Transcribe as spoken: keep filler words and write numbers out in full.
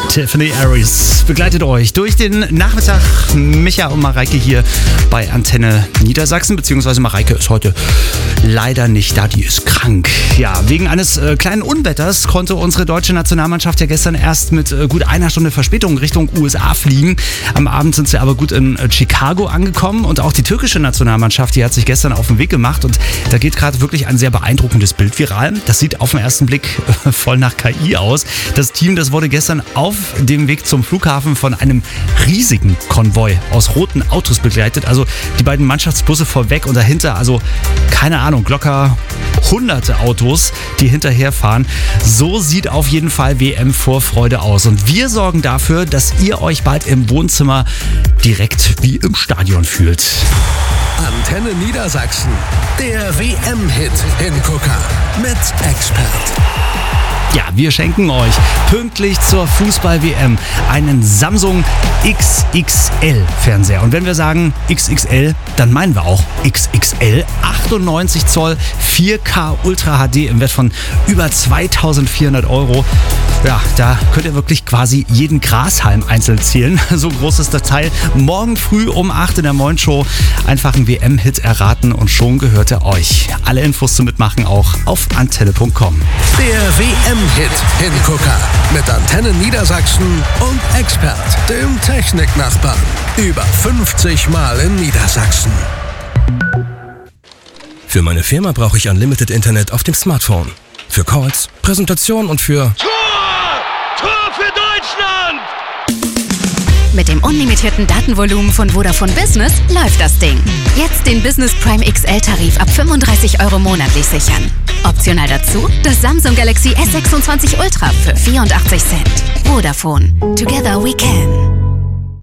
Tiffany Aries begleitet euch durch den Nachmittag. Micha und Mareike hier bei Antenne Niedersachsen, beziehungsweise Mareike ist heute leider nicht da, die ist krank. Ja, wegen eines äh, kleinen Unwetters konnte unsere deutsche Nationalmannschaft ja gestern erst mit äh, gut einer Stunde Verspätung Richtung U S A fliegen. Am Abend sind sie aber gut in äh, Chicago angekommen und auch die türkische Nationalmannschaft, die hat sich gestern auf den Weg gemacht und da geht gerade wirklich ein sehr beeindruckendes Bild viral. Das sieht auf den ersten Blick äh, voll nach K I aus. Das Team, das wurde gestern auf dem Weg zum Flughafen von einem riesigen Konvoi aus roten Autos begleitet. Also die beiden Mannschaftsbusse vorweg und dahinter, also keine Ahnung, locker hunderte Autos, die hinterherfahren. So sieht auf jeden Fall W M-Vorfreude aus. Und wir sorgen dafür, dass ihr euch bald im Wohnzimmer direkt wie im Stadion fühlt. Antenne Niedersachsen, der W M-Hit Hingucker mit Expert. Ja, wir schenken euch pünktlich zur Fußball-W M einen Samsung X X L-Fernseher. Und wenn wir sagen X X L, dann meinen wir auch X X L. achtundneunzig Zoll, vier K Ultra H D im Wert von über zweitausendvierhundert Euro. Ja, da könnt ihr wirklich quasi jeden Grashalm einzeln zählen. So groß ist das Teil. Morgen früh um acht in der Morning-Show einfach einen W M-Hit erraten und schon gehört er euch. Alle Infos zum Mitmachen auch auf antenne punkt com. Der W M-Hit Hingucker mit Antenne Niedersachsen und Expert, dem Techniknachbarn. Über fünfzig Mal in Niedersachsen. Für meine Firma brauche ich Unlimited Internet auf dem Smartphone. Für Calls, Präsentation und für... Tor! Tor für Deutschland! Mit dem unlimitierten Datenvolumen von Vodafone Business läuft das Ding. Jetzt den Business Prime X L-Tarif ab fünfunddreißig Euro monatlich sichern. Optional dazu das Samsung Galaxy S sechsundzwanzig Ultra für vierundachtzig Cent. Vodafone. Together we can.